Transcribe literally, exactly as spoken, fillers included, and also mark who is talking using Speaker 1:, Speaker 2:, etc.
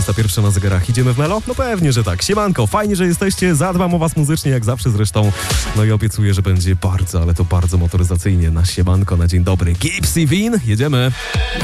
Speaker 1: dwudziesta pierwsza na zegarach. Idziemy w Melo? No pewnie, że tak. Siemanko, fajnie, że jesteście. Zadbam o was muzycznie, jak zawsze zresztą. No i obiecuję, że będzie bardzo, ale to bardzo motoryzacyjnie. Na siemanko, na dzień dobry. Gipsy Win, jedziemy.